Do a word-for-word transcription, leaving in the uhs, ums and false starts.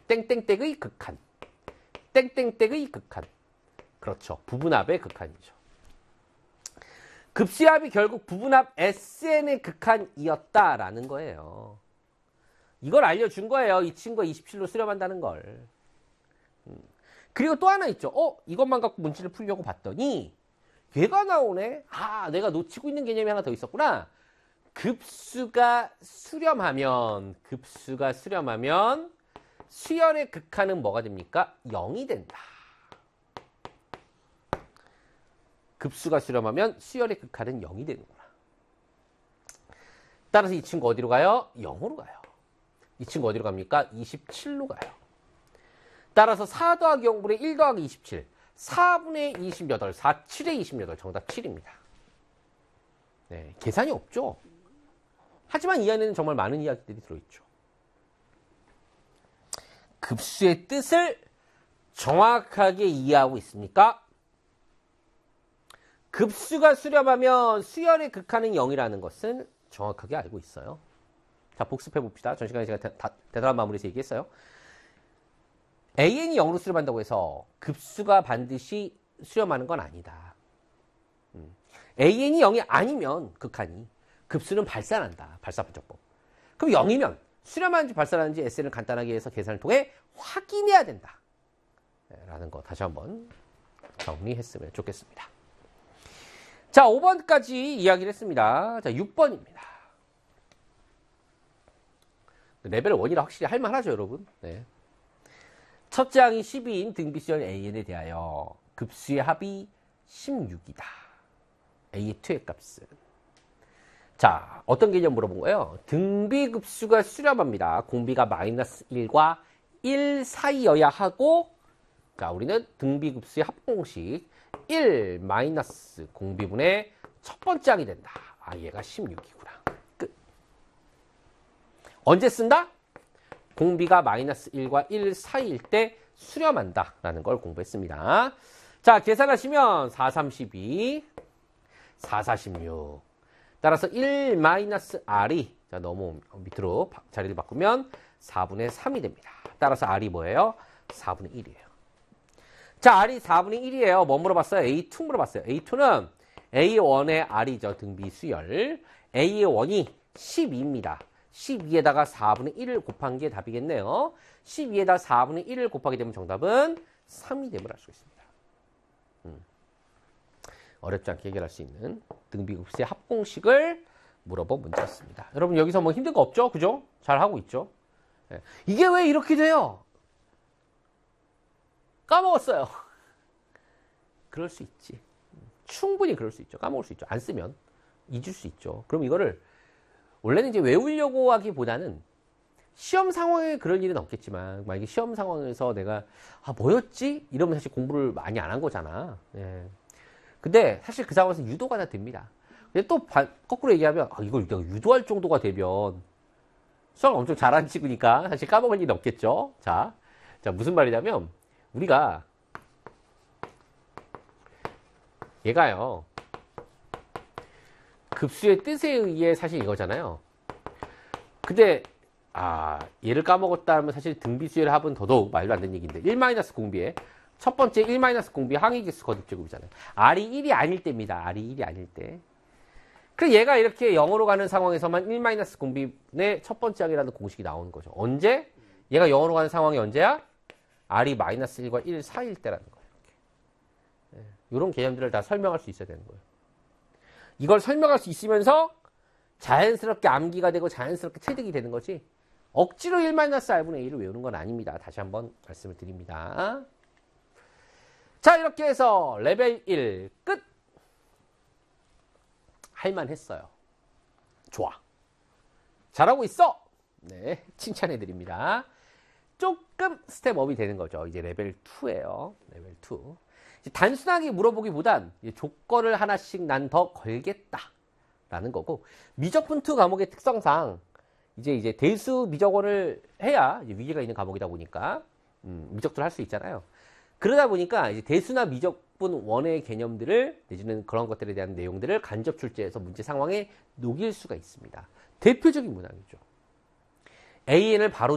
땡땡땡의 극한. 땡땡땡의 극한. 그렇죠. 부분합의 극한이죠. 급수합이 결국 부분합 에스엔의 극한이었다라는 거예요. 이걸 알려준 거예요. 이 친구가 이십칠로 수렴한다는 걸. 그리고 또 하나 있죠. 어? 이것만 갖고 문제를 풀려고 봤더니 얘가 나오네. 아, 내가 놓치고 있는 개념이 하나 더 있었구나. 급수가 수렴하면 급수가 수렴하면 수열의 극한은 뭐가 됩니까? 영이 된다. 급수가 수렴하면 수열의 극한은 영이 되는구나. 따라서 이 친구 어디로 가요? 영으로 가요. 이 친구 어디로 갑니까? 이십칠로 가요. 따라서 사 더하기 영분의 일 더하기 이십칠. 사분의 이십팔, 사, 칠의 이십팔. 정답 칠입니다. 네, 계산이 없죠. 하지만 이 안에는 정말 많은 이야기들이 들어있죠. 급수의 뜻을 정확하게 이해하고 있습니까? 급수가 수렴하면 수열의 극한은 영이라는 것은 정확하게 알고 있어요. 자, 복습해 봅시다. 전 시간에 제가 대, 다, 대단한 마무리에서 얘기했어요. 에이엔이 영으로 수렴한다고 해서 급수가 반드시 수렴하는 건 아니다. 음. 에이엔이 영이 아니면 극한이 급수는 발산한다. 발사분적법. 그럼 영이면 수렴하는지 발산하는지 에스엔을 간단하게 해서 계산을 통해 확인해야 된다. 네, 라는 거 다시 한번 정리했으면 좋겠습니다. 자, 오 번까지 이야기를 했습니다. 자, 육 번입니다. 레벨 일이라 확실히 할만하죠, 여러분. 네. 첫째 항이 십이인 등비수열 에이엔에 대하여 급수의 합이 십육이다. 에이의 이의 값은. 자, 어떤 개념 물어본 거예요? 등비급수가 수렴합니다. 공비가 마이너스 일과 일 사이여야 하고, 자, 우리는 등비급수의 합공식 일 마이너스 공비분의 첫 번째 항이 된다. 아, 얘가 십육이구나. 끝. 언제 쓴다? 공비가 마이너스 일과 일 사이일 때 수렴한다. 라는 걸 공부했습니다. 자, 계산하시면 사, 삼, 십이, 사, 사, 십육. 따라서 일 마이너스 R이, 자, 너무 밑으로 자리를 바꾸면 사분의 삼이 됩니다. 따라서 R이 뭐예요? 사분의 일이에요. 자, R이 사분의 일이에요. 뭐 물어봤어요? 에이 투 물어봤어요. 에이 투는 에이 원의 R이죠. 등비수열. 에이 원이 십이입니다. 십이에다가 사분의 일을 곱한 게 답이겠네요. 십이에다 사분의 일을 곱하게 되면 정답은 삼이 됨을 알 수 있습니다. 음. 어렵지 않게 해결할 수 있는 등비급수의 합공식을 물어본 문제였습니다. 여러분 여기서 뭐 힘든 거 없죠? 그죠? 잘 하고 있죠? 네. 이게 왜 이렇게 돼요? 까먹었어요. 그럴 수 있지. 충분히 그럴 수 있죠. 까먹을 수 있죠. 안 쓰면 잊을 수 있죠. 그럼 이거를 원래는 이제 외우려고 하기보다는 시험 상황에 그럴 일은 없겠지만 만약에 시험 상황에서 내가 아 뭐였지? 이러면 사실 공부를 많이 안 한 거잖아. 예. 근데 사실 그 상황에서 유도가 다 됩니다. 근데 또 바, 거꾸로 얘기하면 아, 이걸 내가 유도할 정도가 되면 수학 엄청 잘하는 친구니까 사실 까먹을 일은 없겠죠. 자, 자 무슨 말이냐면 우리가 얘가요 급수의 뜻에 의해 사실 이거잖아요. 근데 아 얘를 까먹었다 하면 사실 등비수열 합은 더더욱 말도 안 되는 얘기인데 일 마이너스 공비에 첫 번째 일 마이너스 공비 항의계수 거듭제곱이잖아요. R이 일이 아닐 때입니다. R이 일이 아닐 때. 그래서 얘가 이렇게 영으로 가는 상황에서만 일 마이너스 공비분의 첫 번째 항이라는 공식이 나오는 거죠. 언제? 얘가 영으로 가는 상황이 언제야? R이 마이너스 일과 일 사이일 때라는 거예요. 네. 이런 개념들을 다 설명할 수 있어야 되는 거예요. 이걸 설명할 수 있으면서 자연스럽게 암기가 되고 자연스럽게 체득이 되는 거지 억지로 일 마이너스 R분의 A를 외우는 건 아닙니다. 다시 한번 말씀을 드립니다. 자, 이렇게 해서 레벨 일 끝! 할만했어요. 좋아. 잘하고 있어! 네, 칭찬해 드립니다. 조금 스텝업이 되는 거죠. 이제 레벨 이예요. 레벨 이. 단순하게 물어보기보단 조건을 하나씩 난 더 걸겠다. 라는 거고, 미적분 이 과목의 특성상 이제 이제 대수 미적원을 해야 이제 위계가 있는 과목이다 보니까, 음, 미적도를 할 수 있잖아요. 그러다 보니까 이제 대수나 미적분 원의 개념들을 내지는 그런 것들에 대한 내용들을 간접 출제해서 문제 상황에 녹일 수가 있습니다. 대표적인 문항이죠. 에이엔을 바로